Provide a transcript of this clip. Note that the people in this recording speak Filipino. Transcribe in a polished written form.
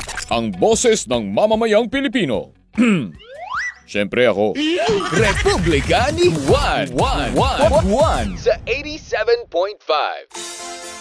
Ang boses ng mamamayang Pilipino. Siyempre ako. Republika ni Juan. Sa 87.5.